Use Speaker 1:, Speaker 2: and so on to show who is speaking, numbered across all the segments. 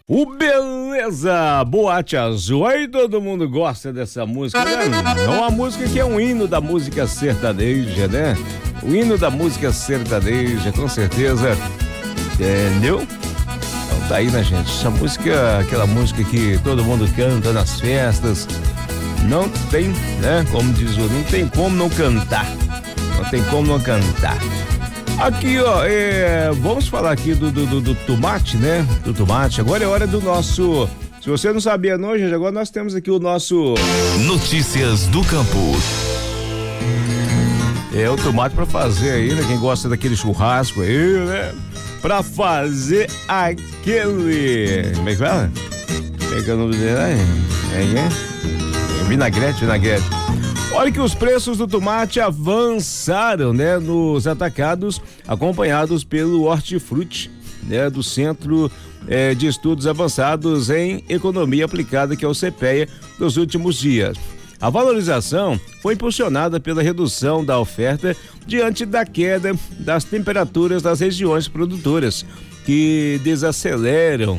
Speaker 1: O Beleza, Boate Azul, aí todo mundo gosta dessa música, né? É uma música que é um hino da música sertaneja, né? O hino da música sertaneja, com certeza, entendeu? Então tá aí, né, gente? Essa música, aquela música que todo mundo canta nas festas, não tem, né? Como diz o, não tem como não cantar, não tem como não cantar. Aqui, ó, vamos falar aqui do tomate, né? Do tomate. Agora é hora do nosso. Se você não sabia, não, gente, agora nós temos aqui o nosso.
Speaker 2: Notícias do Campo.
Speaker 1: É o tomate pra fazer aí, né? Quem gosta daquele churrasco aí, né? Pra fazer aquele. Como é que fala? Como é que é o nome dele aí? Vinagrete. Olha que os preços do tomate avançaram, né, nos atacados, acompanhados pelo Hortifruti, né, do Centro de Estudos Avançados em Economia Aplicada, que é o CEPEA, nos últimos dias. A valorização foi impulsionada pela redução da oferta diante da queda das temperaturas das regiões produtoras, que desaceleraram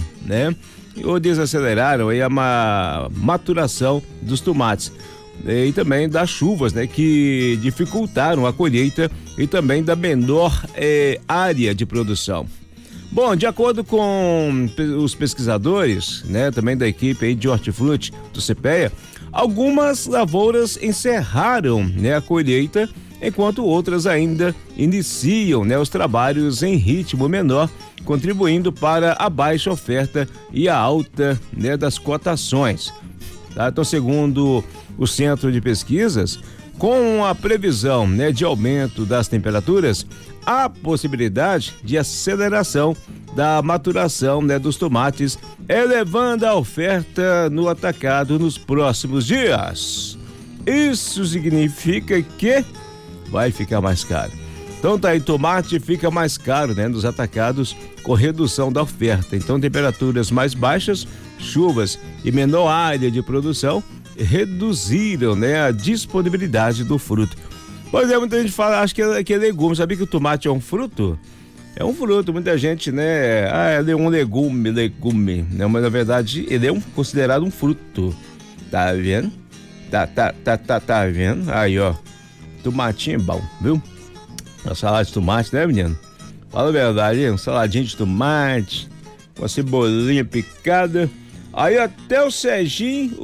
Speaker 1: aí a maturação dos tomates. E também das chuvas, né, que dificultaram a colheita e também da menor área de produção. Bom, de acordo com os pesquisadores, né, também da equipe aí de Hortifruti do CEPEA, algumas lavouras encerraram, né, a colheita, enquanto outras ainda iniciam, né, os trabalhos em ritmo menor, contribuindo para a baixa oferta e a alta, né, das cotações. Tá? Então, segundo o Centro de Pesquisas, com a previsão, né, de aumento das temperaturas, há possibilidade de aceleração da maturação, né, dos tomates, elevando a oferta no atacado nos próximos dias. Isso significa que vai ficar mais caro. Então tá aí, tomate fica mais caro, né, nos atacados, com redução da oferta. Então, temperaturas mais baixas, chuvas e menor área de produção reduziram, né, a disponibilidade do fruto. Pois é, muita gente fala, acho que é legume. Sabia que o tomate é um fruto? É um fruto, muita gente, né, ele é um legume, né, mas na verdade ele é considerado um fruto. Tá vendo? Tá vendo? Aí, ó, tomatinho é bom, viu? Uma salada de tomate, né, menino? Fala a verdade, um saladinho de tomate, com a cebolinha picada. Aí até o Serginho,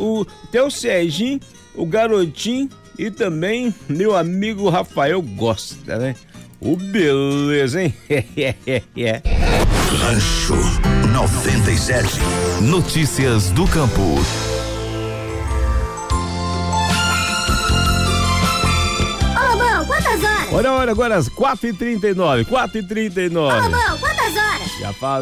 Speaker 1: o garotinho e também meu amigo Rafael gosta, né? O beleza, hein?
Speaker 2: Rancho 97. Notícias do Campo.
Speaker 1: Quantas horas? Olha a hora agora, às 4h39.
Speaker 3: Ô, Lobão, quantas horas?
Speaker 1: Já fala.